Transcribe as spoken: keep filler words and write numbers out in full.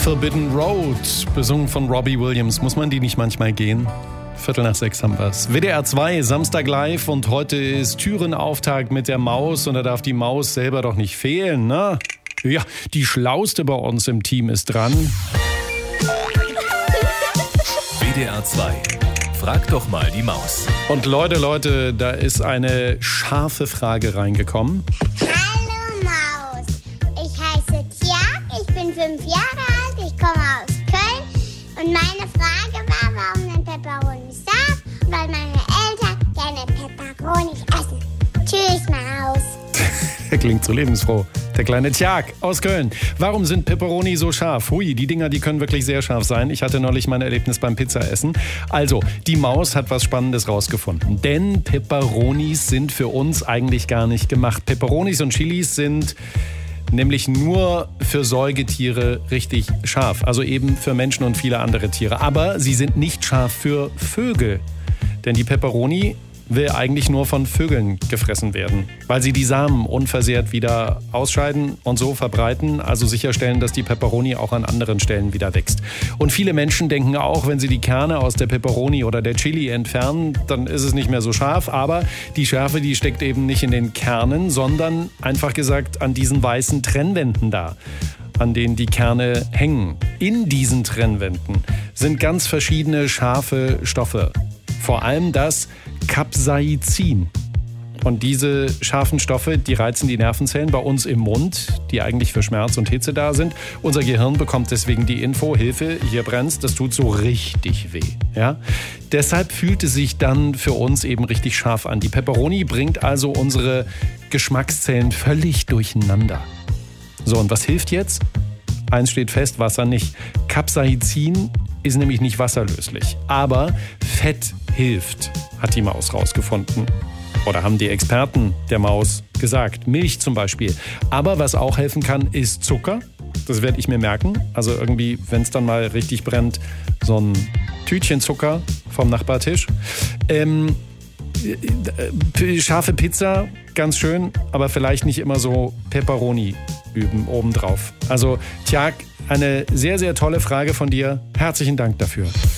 Forbidden Road, besungen von Robbie Williams. Muss man die nicht manchmal gehen? Viertel nach sechs haben wir's. W D R zwei, Samstag live und heute ist Türenauftakt mit der Maus und da darf die Maus selber doch nicht fehlen, ne? Ja, die Schlauste bei uns im Team ist dran. W D R zwei, frag doch mal die Maus. Und Leute, Leute, da ist eine scharfe Frage reingekommen. Hallo Maus, ich heiße Tja, ich bin fünf Jahre alt, ich komme aus Köln und meine Frage war, warum denn Peperonis scharf? Weil meine Eltern gerne Peperonis essen. Tschüss Maus. Der klingt so lebensfroh. Der kleine Tjag aus Köln. Warum sind Peperoni so scharf? Hui, die Dinger, die können wirklich sehr scharf sein. Ich hatte neulich mein Erlebnis beim Pizzaessen. Also, die Maus hat was Spannendes rausgefunden. Denn Peperonis sind für uns eigentlich gar nicht gemacht. Peperonis und Chilis sind nämlich nur für Säugetiere richtig scharf. Also eben für Menschen und viele andere Tiere. Aber sie sind nicht scharf für Vögel. Denn die Peperoni will eigentlich nur von Vögeln gefressen werden, weil sie die Samen unversehrt wieder ausscheiden und so verbreiten, also sicherstellen, dass die Peperoni auch an anderen Stellen wieder wächst. Und viele Menschen denken auch, wenn sie die Kerne aus der Peperoni oder der Chili entfernen, dann ist es nicht mehr so scharf, aber die Schärfe, die steckt eben nicht in den Kernen, sondern einfach gesagt an diesen weißen Trennwänden da, an denen die Kerne hängen. In diesen Trennwänden sind ganz verschiedene scharfe Stoffe. Vor allem das Capsaicin. Und diese scharfen Stoffe, die reizen die Nervenzellen bei uns im Mund, die eigentlich für Schmerz und Hitze da sind. Unser Gehirn bekommt deswegen die Info, Hilfe, hier brennt's, das tut so richtig weh. Ja? Deshalb fühlt es sich dann für uns eben richtig scharf an. Die Peperoni bringt also unsere Geschmackszellen völlig durcheinander. So, und was hilft jetzt? Eins steht fest, Wasser nicht. Capsaicin ist nämlich nicht wasserlöslich. Aber Fett hilft, hat die Maus rausgefunden. Oder haben die Experten der Maus gesagt. Milch zum Beispiel. Aber was auch helfen kann, ist Zucker. Das werde ich mir merken. Also irgendwie, wenn es dann mal richtig brennt, so ein Tütchen Zucker vom Nachbartisch. Ähm, äh, scharfe Pizza, ganz schön, aber vielleicht nicht immer so Peperoni üben obendrauf. Also, Tjag, eine sehr, sehr tolle Frage von dir. Herzlichen Dank dafür.